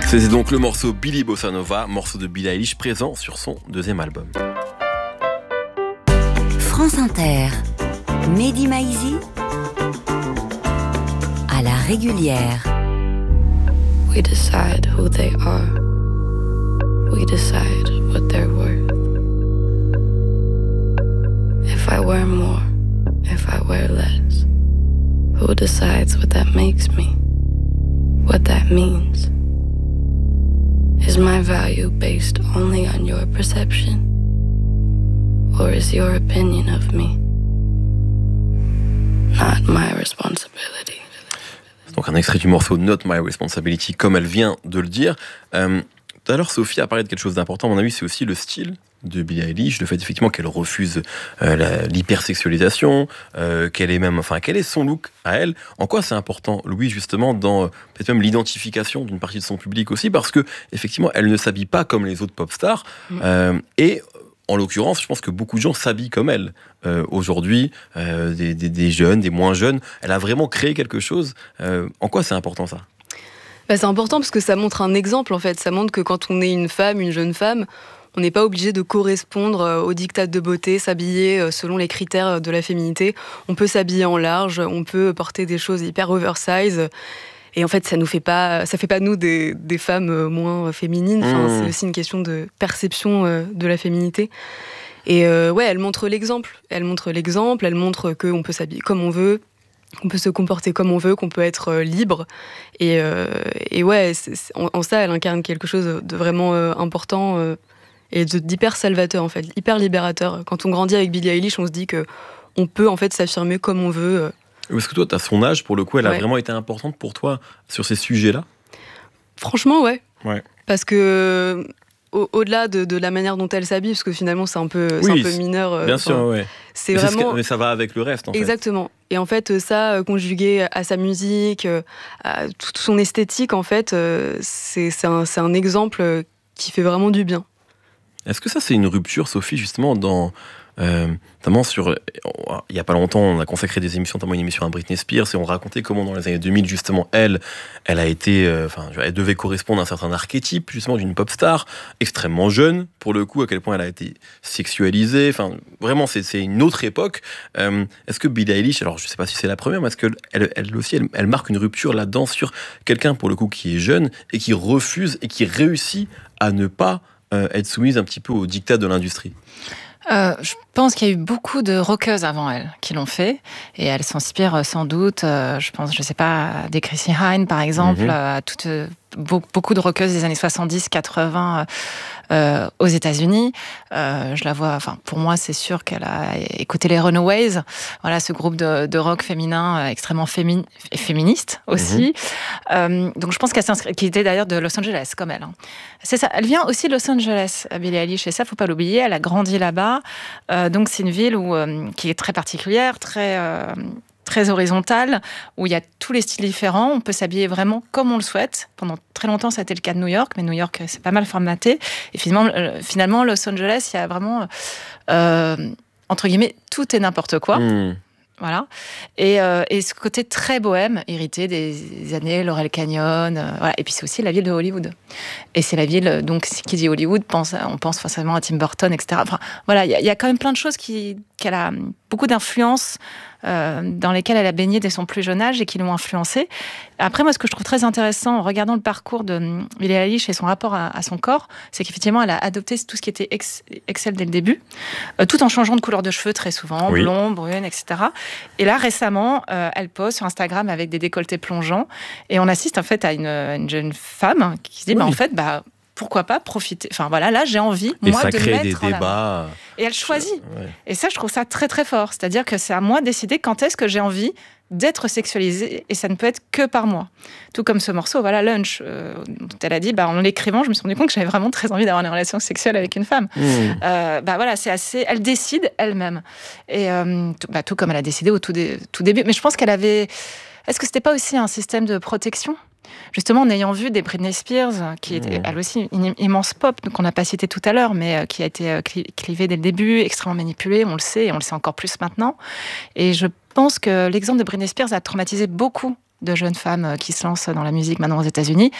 C'est donc le morceau Billy Bossa Nova, morceau de Billie Eilish présent sur son deuxième album. France Inter, Mehdi Maizi, à la régulière. We decide who they are. We decide what they're worth. If I wear more, if I wear less, who decides what that makes me? What that means? Is my value based only on your perception? Or is your opinion of me not my responsibility? Donc un extrait du morceau Not My Responsibility, comme elle vient de le dire. Tout à l'heure, Sophie a parlé de quelque chose d'important. À mon avis, c'est aussi le style de Billie Eilish, le fait effectivement qu'elle refuse l'hypersexualisation, quel est son look à elle. En quoi c'est important, Louis, justement, dans peut-être même l'identification d'une partie de son public aussi, parce que effectivement, elle ne s'habille pas comme les autres pop stars, et en l'occurrence, je pense que beaucoup de gens s'habillent comme elle aujourd'hui, des jeunes, des moins jeunes. Elle a vraiment créé quelque chose. En quoi c'est important ça ? C'est important parce que ça montre un exemple en fait. Ça montre que quand on est une femme, une jeune femme, on n'est pas obligé de correspondre aux diktats de beauté, s'habiller selon les critères de la féminité. On peut s'habiller en large, on peut porter des choses hyper oversize. Et en fait, ça fait pas nous des femmes moins féminines. Enfin, c'est aussi une question de perception de la féminité. Et elle montre l'exemple. Elle montre qu'on peut s'habiller comme on veut, qu'on peut se comporter comme on veut, qu'on peut être libre. Et en ça, elle incarne quelque chose de vraiment important et d'hyper salvateur, en fait, hyper libérateur. Quand on grandit avec Billie Eilish, on se dit qu'on peut en fait s'affirmer comme on veut. Est-ce que toi, tu as son âge, pour le coup, elle a vraiment été importante pour toi sur ces sujets-là ? Franchement, ouais. Parce que au-delà de la manière dont elle s'habille, parce que finalement c'est un peu mineur. Bien sûr, ouais. C'est vraiment. Mais ça va avec le reste, en fait. Exactement. Et en fait, ça conjugué à sa musique, à toute son esthétique, en fait, c'est un exemple qui fait vraiment du bien. Est-ce que ça, c'est une rupture, Sophie, justement, notamment il n'y a pas longtemps, on a consacré des émissions, notamment une émission à Britney Spears, et on racontait comment dans les années 2000, justement, elle a été, elle devait correspondre à un certain archétype, justement, d'une pop star, extrêmement jeune, pour le coup, à quel point elle a été sexualisée, enfin, vraiment, c'est une autre époque. Est-ce que Billie Eilish, alors je ne sais pas si c'est la première, mais est-ce qu'elle aussi, elle marque une rupture là-dedans sur quelqu'un, pour le coup, qui est jeune, et qui refuse, et qui réussit à ne pas être soumise un petit peu aux dictats de l'industrie? Je pense qu'il y a eu beaucoup de rockeuses avant elle qui l'ont fait, et elle s'inspire sans doute, je sais pas, à des Chrissy Hynde par exemple, à beaucoup de rockeuses des années 70-80 aux États-Unis. Je la vois, pour moi, c'est sûr qu'elle a écouté les Runaways, voilà, ce groupe de rock féminin extrêmement féministe aussi. Donc je pense qui était d'ailleurs de Los Angeles, comme elle. C'est ça, elle vient aussi de Los Angeles, Billie Eilish, et ça, faut pas l'oublier, elle a grandi là-bas. Donc c'est une ville qui est très particulière, très horizontale, où il y a tous les styles différents, on peut s'habiller vraiment comme on le souhaite. Pendant très longtemps, ça a été le cas de New York, mais New York, c'est pas mal formaté. Et finalement Los Angeles, il y a vraiment, entre guillemets, tout et n'importe quoi. Voilà. Et ce côté très bohème, hérité des années Laurel Canyon, voilà. Et puis c'est aussi la ville de Hollywood. Et c'est la ville, donc, qui dit Hollywood, on pense forcément à Tim Burton, etc. Enfin, voilà, il y a quand même plein de choses qu'elle a beaucoup d'influences dans lesquelles elle a baigné dès son plus jeune âge et qui l'ont influencée. Après, moi, ce que je trouve très intéressant en regardant le parcours de Billie Eilish et son rapport à son corps, c'est qu'effectivement, elle a adopté tout ce qui était excel dès le début, tout en changeant de couleur de cheveux très souvent, blond, brune, etc. Et là, récemment, elle pose sur Instagram avec des décolletés plongeants, et on assiste en fait à une jeune femme qui se dit, en fait, pourquoi pas profiter. Enfin voilà, là j'ai envie, et moi, ça de crée mettre des débats. Et elle choisit. Et ça, je trouve ça très très fort. C'est-à-dire que c'est à moi de décider quand est-ce que j'ai envie d'être sexualisée, et ça ne peut être que par moi. Tout comme ce morceau, voilà, Lunch, dont elle a dit, en l'écrivant, je me suis rendu compte que j'avais vraiment très envie d'avoir une relation sexuelle avec une femme. Voilà, c'est assez. Elle décide elle-même. Et tout comme elle a décidé au tout début. Mais je pense qu'elle avait. Est-ce que c'était pas aussi un système de protection ? Justement, en ayant vu des Britney Spears, qui était elle aussi une immense pop, qu'on n'a pas cité tout à l'heure, mais qui a été clivée dès le début, extrêmement manipulée, on le sait, et on le sait encore plus maintenant. Et je pense que l'exemple de Britney Spears a traumatisé beaucoup de jeunes femmes qui se lancent dans la musique maintenant aux États-Unis.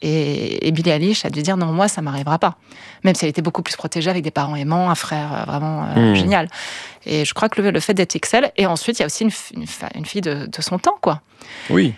Et Billie Eilish a dû dire non, moi, ça m'arrivera pas. Même si elle était beaucoup plus protégée avec des parents aimants, un frère vraiment génial. Et je crois que le fait d'être XL, et ensuite, il y a aussi une fille de son temps, quoi. Oui.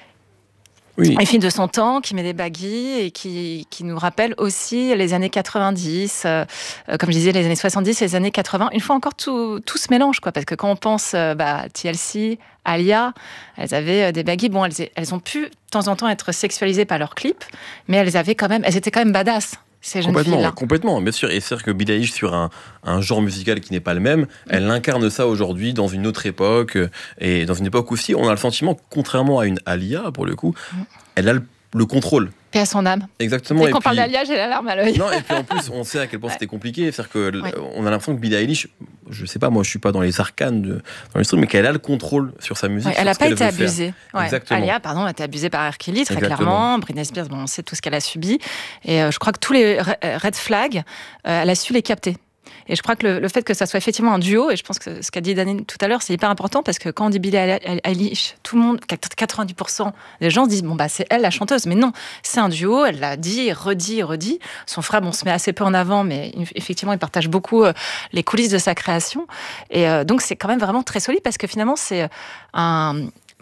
Une fille de son temps qui met des baggy et qui nous rappelle aussi les années 90, comme je disais, les années 70 et les années 80. Une fois encore, tout se mélange, quoi, parce que quand on pense TLC, Alia, elles avaient des baggy. Bon, elles ont pu, de temps en temps, être sexualisées par leurs clips, mais elles étaient quand même badass. Ces jeunes filles-là. Complètement, bien sûr. Et c'est-à-dire que Billie Eilish, sur un genre musical qui n'est pas le même, elle incarne ça aujourd'hui dans une autre époque. Et dans une époque aussi, on a le sentiment, contrairement à une Alia, pour le coup, elle a le contrôle. Paix à son âme. Exactement. Dès qu'on parle d'Alia, j'ai la larme à l'œil. Non, et puis en plus, on sait à quel point c'était compliqué. C'est-à-dire qu'on a l'impression que Billie Eilish, je sais pas, moi je suis pas dans les arcanes dans l'industrie, mais qu'elle a le contrôle sur sa musique. Elle n'a pas été abusée. Exactement. Alia, a été abusée par R. Kelly, très clairement. Britney Spears, on sait tout ce qu'elle a subi. Et je crois que tous les red flags, elle a su les capter. Et je crois que le fait que ça soit effectivement un duo, et je pense que ce qu'a dit Daniel tout à l'heure, c'est hyper important, parce que quand on dit Billie Eilish, tout le monde, 90% des gens se disent c'est elle la chanteuse. Mais non, c'est un duo, elle l'a dit, redit. Son frère, on se met assez peu en avant, mais effectivement, il partage beaucoup les coulisses de sa création. Et donc, c'est quand même vraiment très solide, parce que finalement, c'est un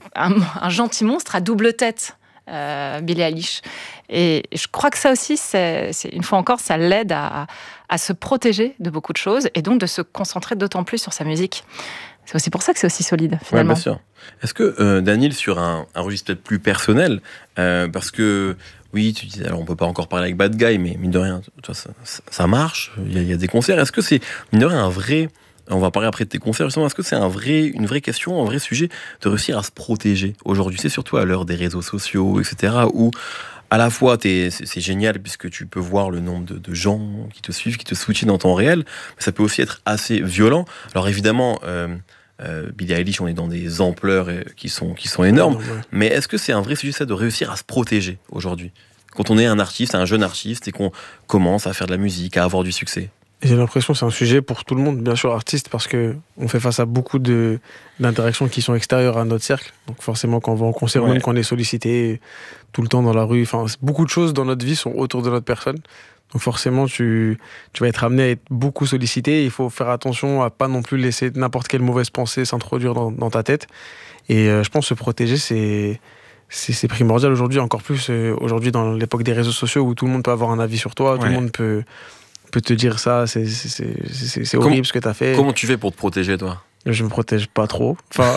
gentil monstre à double tête. Billie Eilish. Et je crois que ça aussi, c'est une fois encore, ça l'aide à se protéger de beaucoup de choses et donc de se concentrer d'autant plus sur sa musique. C'est aussi pour ça que c'est aussi solide, finalement. Ouais, bien sûr. Est-ce que, Daniel, sur un registre peut-être plus personnel, parce que, oui, tu disais, alors on peut pas encore parler avec Bad Guy, mais mine de rien, ça marche, il y a des concerts. Est-ce que c'est, mine de rien, un vrai... On va parler après de tes concerts, justement. Est-ce que c'est une vraie question, un vrai sujet de réussir à se protéger aujourd'hui? C'est surtout à l'heure des réseaux sociaux, etc., où à la fois c'est génial puisque tu peux voir le nombre de gens qui te suivent, qui te soutiennent en temps réel, mais ça peut aussi être assez violent. Alors évidemment, Billie Eilish, on est dans des ampleurs qui sont énormes, mais est-ce que c'est un vrai sujet, ça, de réussir à se protéger aujourd'hui, quand on est un artiste, un jeune artiste, et qu'on commence à faire de la musique, à avoir du succès? J'ai l'impression que c'est un sujet pour tout le monde, bien sûr artiste, parce que on fait face à beaucoup d'interactions qui sont extérieures à notre cercle. Donc forcément, quand on va en concert, même quand on est sollicité tout le temps dans la rue, beaucoup de choses dans notre vie sont autour de notre personne. Donc forcément, tu vas être amené à être beaucoup sollicité. Il faut faire attention à pas non plus laisser n'importe quelle mauvaise pensée s'introduire dans ta tête. Et je pense se protéger, c'est primordial aujourd'hui, encore plus aujourd'hui dans l'époque des réseaux sociaux où tout le monde peut avoir un avis sur toi, tout le monde peut te dire ça, c'est horrible ce que t'as fait. Comment tu fais pour te protéger, toi? Je me protège pas trop.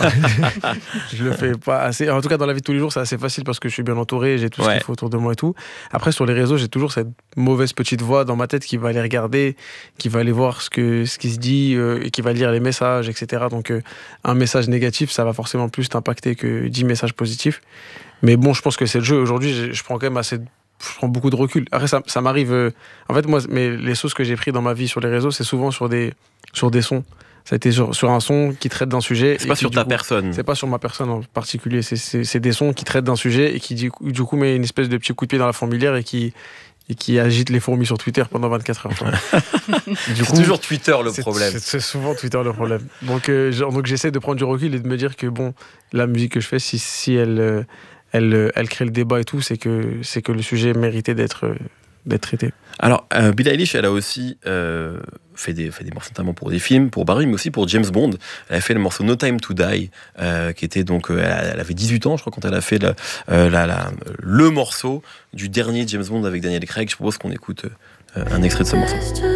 Je le fais pas assez. En tout cas, dans la vie de tous les jours, c'est assez facile parce que je suis bien entouré, j'ai tout ce qu'il faut autour de moi et tout. Après, sur les réseaux, j'ai toujours cette mauvaise petite voix dans ma tête qui va aller regarder, qui va aller voir ce qui se dit et qui va lire les messages, etc. Donc, un message négatif, ça va forcément plus t'impacter que 10 messages positifs. Mais bon, je pense que c'est le jeu. Aujourd'hui, je prends quand même je prends beaucoup de recul. Après, ça m'arrive... en fait, moi, les sauces que j'ai pris dans ma vie sur les réseaux, c'est souvent sur des sons. Ça a été sur un son qui traite d'un sujet. C'est pas sur ta personne. C'est pas sur ma personne en particulier. C'est des sons qui traitent d'un sujet et qui, du coup, met une espèce de petit coup de pied dans la fourmilière et qui agite les fourmis sur Twitter pendant 24 heures. C'est toujours Twitter le problème. C'est souvent Twitter le problème. Donc j'essaie de prendre du recul et de me dire que bon, la musique que je fais, si elle crée le débat et tout, c'est que le sujet méritait d'être traité. Alors, Billie Eilish, elle a aussi fait des morceaux notamment pour des films, pour Barbie, mais aussi pour James Bond. Elle a fait le morceau No Time to Die, qui était donc... elle avait 18 ans, je crois, quand elle a fait le morceau du dernier James Bond avec Daniel Craig. Je propose qu'on écoute un extrait de ce morceau.